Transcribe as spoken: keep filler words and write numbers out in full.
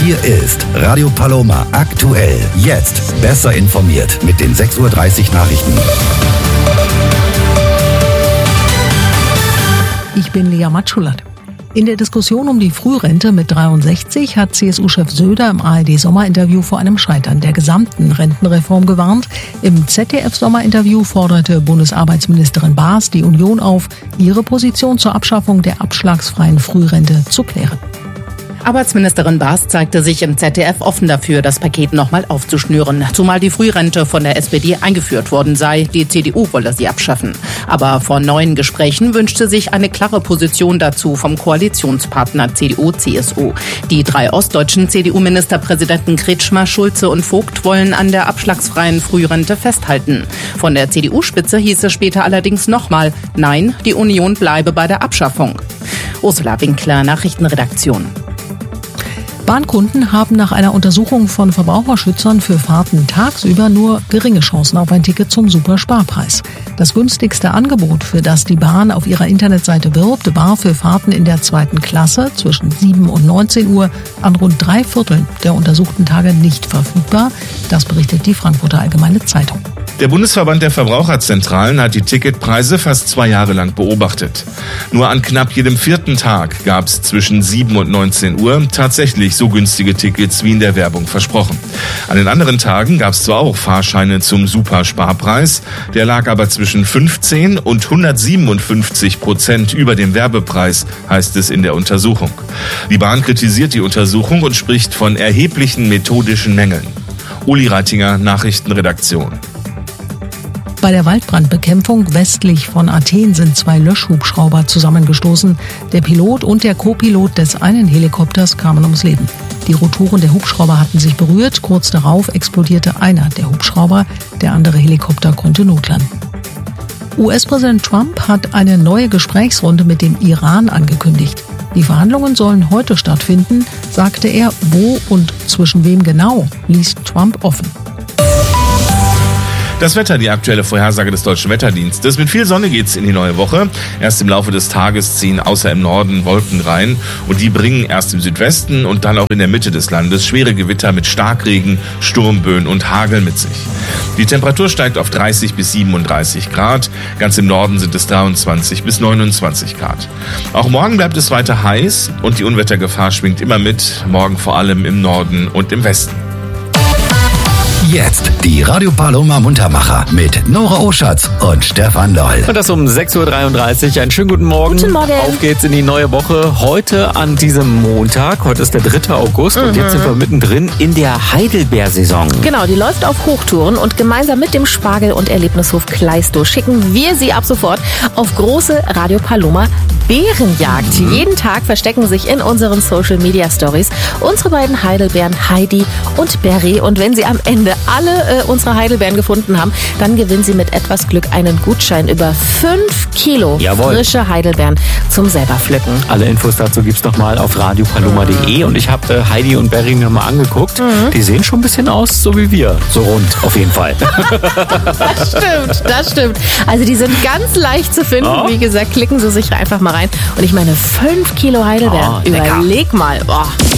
Hier ist Radio Paloma aktuell. Jetzt besser informiert mit den sechs Uhr dreißig Nachrichten. Ich bin Lea Matschulat. In der Diskussion um die Frührente mit dreiundsechzig hat C S U-Chef Söder im A R D-Sommerinterview vor einem Scheitern der gesamten Rentenreform gewarnt. Im Z D F-Sommerinterview forderte Bundesarbeitsministerin Baas die Union auf, ihre Position zur Abschaffung der abschlagsfreien Frührente zu klären. Arbeitsministerin Baas zeigte sich im Z D F offen dafür, das Paket nochmal aufzuschnüren. Zumal die Frührente von der S P D eingeführt worden sei. Die C D U wolle sie abschaffen. Aber vor neuen Gesprächen wünschte sich eine klare Position dazu vom Koalitionspartner C D U C S U. Die drei ostdeutschen C D U-Ministerpräsidenten Kretschmer, Schulze und Vogt wollen an der abschlagsfreien Frührente festhalten. Von der C D U-Spitze hieß es später allerdings nochmal, nein, die Union bleibe bei der Abschaffung. Ursula Winkler, Nachrichtenredaktion. Bahnkunden haben nach einer Untersuchung von Verbraucherschützern für Fahrten tagsüber nur geringe Chancen auf ein Ticket zum Supersparpreis. Das günstigste Angebot, für das die Bahn auf ihrer Internetseite wirbt, war für Fahrten in der zweiten Klasse zwischen sieben und neunzehn Uhr an rund drei Vierteln der untersuchten Tage nicht verfügbar. Das berichtet die Frankfurter Allgemeine Zeitung. Der Bundesverband der Verbraucherzentralen hat die Ticketpreise fast zwei Jahre lang beobachtet. Nur an knapp jedem vierten Tag gab es zwischen sieben und neunzehn Uhr tatsächlich so günstige Tickets wie in der Werbung versprochen. An den anderen Tagen gab es zwar auch Fahrscheine zum Supersparpreis, der lag aber zwischen fünfzehn und hundertsiebenundfünfzig Prozent über dem Werbepreis, heißt es in der Untersuchung. Die Bahn kritisiert die Untersuchung und spricht von erheblichen methodischen Mängeln. Uli Reitinger, Nachrichtenredaktion. Bei der Waldbrandbekämpfung westlich von Athen sind zwei Löschhubschrauber zusammengestoßen. Der Pilot und der Co-Pilot des einen Helikopters kamen ums Leben. Die Rotoren der Hubschrauber hatten sich berührt. Kurz darauf explodierte einer der Hubschrauber. Der andere Helikopter konnte notlanden. U S-Präsident Trump hat eine neue Gesprächsrunde mit dem Iran angekündigt. Die Verhandlungen sollen heute stattfinden, sagte er. Wo und zwischen wem genau, ließ Trump offen. Das Wetter, die aktuelle Vorhersage des Deutschen Wetterdienstes. Mit viel Sonne geht's in die neue Woche. Erst im Laufe des Tages ziehen außer im Norden Wolken rein und die bringen erst im Südwesten und dann auch in der Mitte des Landes schwere Gewitter mit Starkregen, Sturmböen und Hagel mit sich. Die Temperatur steigt auf dreißig bis siebenunddreißig Grad. Ganz im Norden sind es dreiundzwanzig bis neunundzwanzig Grad. Auch morgen bleibt es weiter heiß und die Unwettergefahr schwingt immer mit. Morgen vor allem im Norden und im Westen. Jetzt die Radio Paloma Muntermacher mit Nora Oschatz und Stefan Loll. Und das um sechs Uhr dreiunddreißig. Einen schönen guten Morgen. Guten Morgen. Auf geht's in die neue Woche. Heute an diesem Montag. Heute ist der dritte August mhm. und jetzt sind wir mittendrin in der Heidelbeersaison. Genau, die läuft auf Hochtouren und gemeinsam mit dem Spargel- und Erlebnishof Kleistow schicken wir Sie ab sofort auf große Radio Paloma Bärenjagd. Mhm. Jeden Tag verstecken sich in unseren Social Media Stories unsere beiden Heidelbeeren Heidi und Berry. Und wenn Sie am Ende alle äh, unsere Heidelbeeren gefunden haben, dann gewinnen Sie mit etwas Glück einen Gutschein über fünf Kilo Jawohl. Frische Heidelbeeren zum selber pflücken. Alle Infos dazu gibt's nochmal auf radiopaloma punkt de und ich habe äh, Heidi und Berry mir mal angeguckt. Mhm. Die sehen schon ein bisschen aus, so wie wir. So rund, auf jeden Fall. Das stimmt, das stimmt. Also die sind ganz leicht zu finden. Oh. Wie gesagt, klicken Sie sich einfach mal rein. Und ich meine, fünf Kilo Heidelbeeren. Oh, überleg mal. Boah.